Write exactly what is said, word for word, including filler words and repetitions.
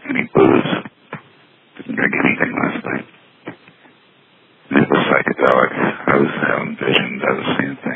any booze. Didn't drink anything last night. It was psychedelic. I was having visions. I was seeing things.